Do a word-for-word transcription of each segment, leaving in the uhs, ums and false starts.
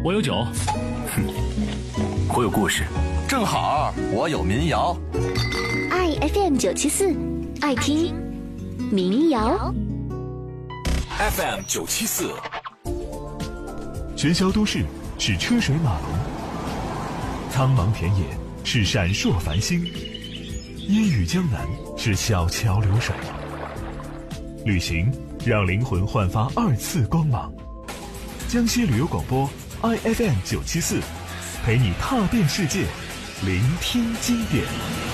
我有酒。 哼，我有故事。 正好我有民谣。 爱 F M 九七四，爱听民谣。 F M 九七四， 喧嚣都市是车水马龙，苍茫田野是闪烁繁星，烟雨江南是小桥流水。旅行让灵魂焕发二次光芒。江西旅游广播 I F M 九七四，陪你踏遍世界，聆听经典。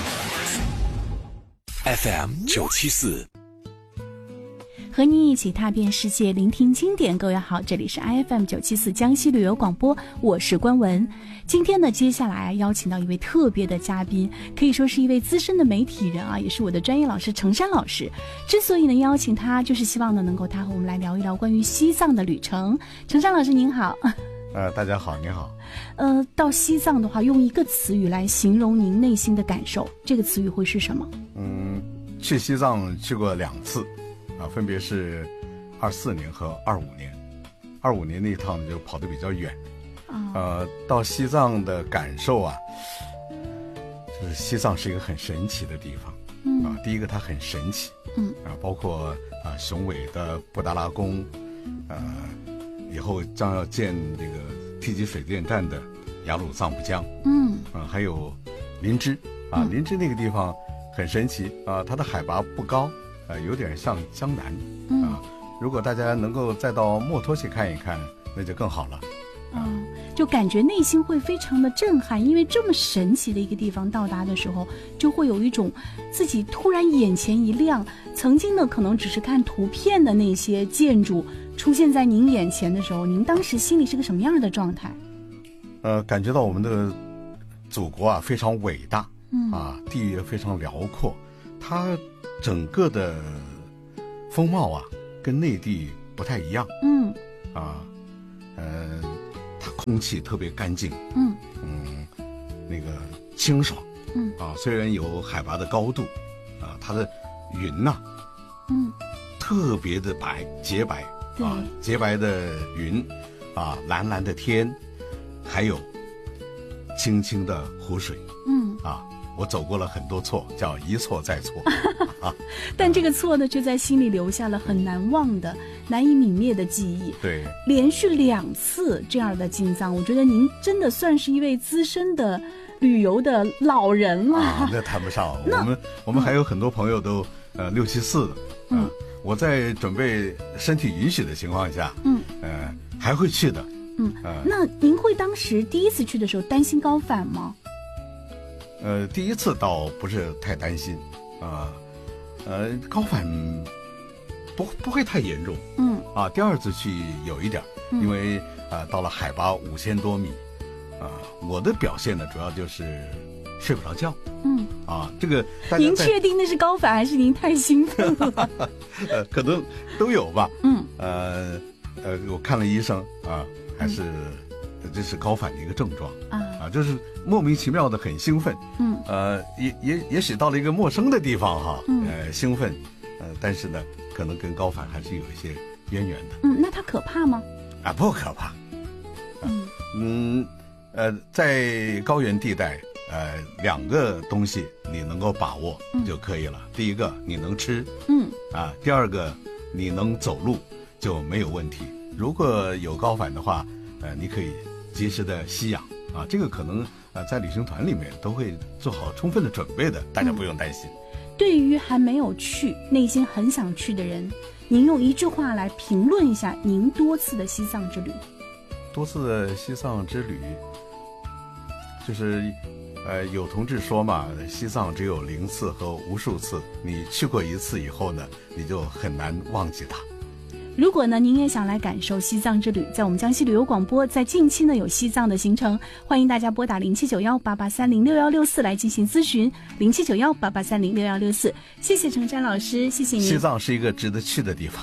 F M 九七四， 和你一起踏遍世界，聆听经典。各位好，这里是 I F M 九七四江西旅游广播，我是关文。今天呢，接下来邀请到一位特别的嘉宾，可以说是一位资深的媒体人啊，也是我的专业老师程山老师。之所以能邀请他，就是希望呢能够他和我们来聊一聊关于西藏的旅程。程山老师您好。 呃，大家好，你好。 呃，到西藏的话，用一个词语来形容您内心的感受，这个词语会是什么？ 嗯，去西藏去过两次，啊，分别是二四年和二五年。二五年那一趟就跑得比较远，啊、呃，到西藏的感受啊，就是西藏是一个很神奇的地方，嗯啊，第一个它很神奇，嗯啊，包括啊雄伟的布达拉宫，呃。以后将要建这个梯级水电站的雅鲁藏布江，嗯，啊，还有林芝啊，林芝那个地方很神奇啊，它的海拔不高，啊，有点像江南，嗯、啊，如果大家能够再到墨脱去看一看，那就更好了。 嗯，就感觉内心会非常的震撼，因为这么神奇的一个地方到达的时候，就会有一种自己突然眼前一亮，曾经呢可能只是看图片的那些建筑出现在您眼前的时候，您当时心里是个什么样的状态？ 呃，感觉到我们的祖国啊非常伟大，嗯啊，地域非常辽阔，它整个的风貌啊跟内地不太一样，嗯啊，呃。它空气特别干净，嗯嗯，那个清爽，嗯啊，虽然有海拔的高度，啊，它的云呐、啊，嗯，特别的白，洁白，啊，洁白的云，啊，蓝蓝的天，还有清清的湖水，嗯啊，我走过了很多错，叫一错再错，啊， 但这个错呢，却在心里留下了很难忘的、难以泯灭的记忆。 对， 连续两次这样的进藏，我觉得您真的算是一位资深的旅游的老人了。 啊，那谈不上，我们我们还有很多朋友都、嗯、呃六七四的，嗯、呃，我在准备身体允许的情况下，嗯，呃，还会去的。 嗯，呃、那您会当时第一次去的时候担心高反吗？ 呃，第一次倒不是太担心，啊、呃，呃，高反不不会太严重，嗯，啊，第二次去有一点，嗯、因为啊、呃，到了海拔五千多米，啊、呃，我的表现呢，主要就是睡不着觉，嗯，啊，这个大家您确定那是高反还是您太兴奋了？ 呃，可能都有吧，嗯，呃呃，我看了医生啊，还是。嗯这是高反的一个症状啊，啊，就是莫名其妙的很兴奋，嗯，呃，也也也许到了一个陌生的地方哈，嗯、呃，兴奋，呃，但是呢，可能跟高反还是有一些渊源的。 嗯，那它可怕吗？ 啊，不可怕。嗯嗯，呃，在高原地带，呃，两个东西你能够把握就可以了。嗯、第一个你能吃，嗯，啊，第二个你能走路就没有问题。如果有高反的话，呃，你可以及时的吸氧啊，这个可能呃在旅行团里面都会做好充分的准备的，大家不用担心。 嗯、对于还没有去、内心很想去的人，您用一句话来评论一下您多次的西藏之旅。 多次的西藏之旅，就是呃有同志说嘛，西藏只有零次和无数次，你去过一次以后呢，你就很难忘记它。 如果呢您也想来感受西藏之旅，在我们江西旅游广播在近期呢有西藏的行程，欢迎大家拨打零七九幺八八三零六幺六四来进行咨询，零七九幺八八三零六幺六四。谢谢程山老师，谢谢您。 西藏是一个值得去的地方。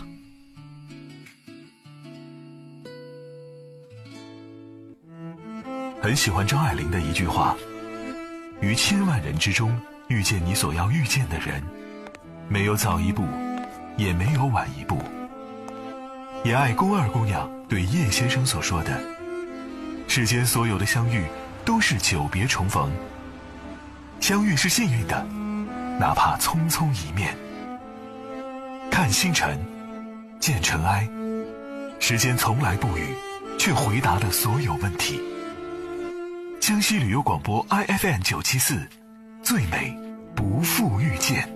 很喜欢张爱玲的一句话：于千万人之中遇见你所要遇见的人，没有早一步，也没有晚一步。也爱宫二姑娘对叶先生所说的： 世间所有的相遇都是久别重逢，相遇是幸运的，哪怕匆匆一面。看星辰，见尘埃，时间从来不语，却回答了所有问题。江西旅游广播 I F M 九七四，最美不负遇见。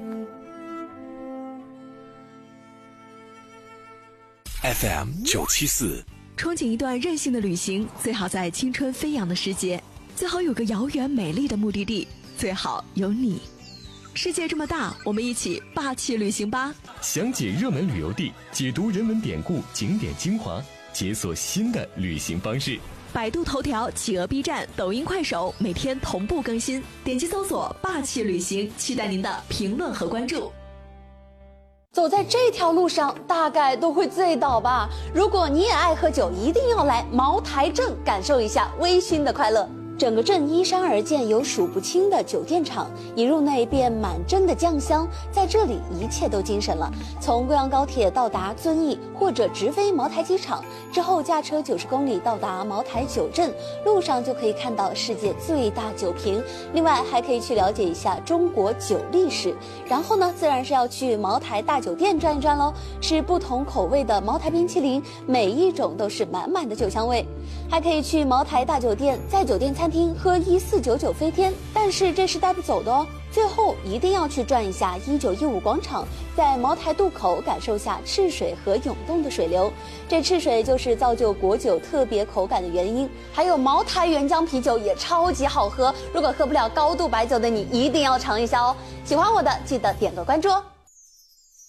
F M 九七四， 憧憬一段任性的旅行，最好在青春飞扬的时节，最好有个遥远美丽的目的地，最好有你。世界这么大，我们一起霸气旅行吧！ 详解热门旅游地，解读人文典故、景点精华，解锁新的旅行方式。 百度头条、企鹅 B 站、抖音、快手每天同步更新，点击搜索“霸气旅行”，期待您的评论和关注。 走在这条路上，大概都会醉倒吧。如果你也爱喝酒，一定要来茅台镇感受一下微醺的快乐。整个镇依山而建，有数不清的酒店场，一入内便满镇的酱香。在这里，一切都精神了。从贵阳高铁到达遵义，或者直飞茅台机场，之后驾车九十公里到达茅台酒镇，路上就可以看到世界最大酒瓶。另外，还可以去了解一下中国酒历史。然后呢，自然是要去茅台大酒店转一转喽，吃不同口味的茅台冰淇淋，每一种都是满满的酒香味。还可以去茅台大酒店，在酒店餐厅喝一四九九飞天，但是这是带不走的哦。最后一定要去转一下一九一五广场，在茅台渡口感受下赤水河涌动的水流，这赤水就是造就果酒特别口感的原因。还有茅台原浆啤酒也超级好喝，如果喝不了高度白酒的你，一定要尝一下哦。喜欢我的记得点个关注哦。